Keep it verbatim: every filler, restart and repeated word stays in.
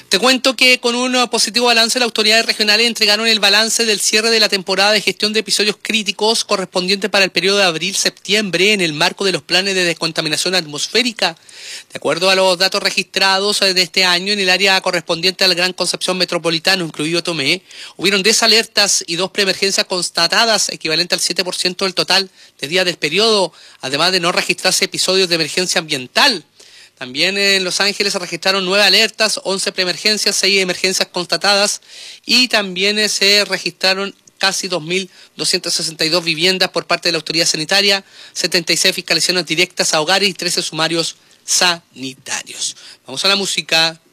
Te cuento que con un positivo balance, las autoridades regionales entregaron el balance del cierre de la temporada de gestión de episodios críticos correspondiente para el periodo de abril-septiembre en el marco de los planes de descontaminación atmosférica. De acuerdo a los datos registrados de este año en el área correspondiente al Gran Concepción Metropolitano, incluido Tomé, hubieron diez alertas y dos preemergencias constatadas, equivalente al siete por ciento del total de días del periodo, además de no registrarse episodios de emergencia ambiental. También en Los Ángeles se registraron nueve alertas, once preemergencias, seis emergencias constatadas y también se registraron casi dos mil doscientas sesenta y dos viviendas por parte de la autoridad sanitaria, setenta y seis fiscalizaciones directas a hogares y trece sumarios sanitarios. Vamos a la música.